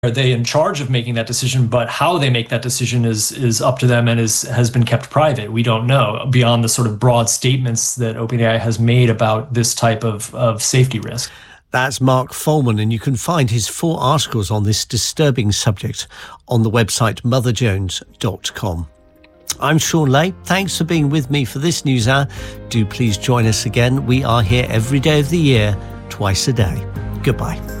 are they in charge of making that decision, but how they make that decision is up to them and has been kept private. We don't know beyond the sort of broad statements that OpenAI has made about this type of safety risk. That's Mark Follman, and you can find his 4 articles on this disturbing subject on the website motherjones.com. I'm Sean Lay. Thanks for being with me for this news hour. Do please join us again. We are here every day of the year, twice a day. Goodbye.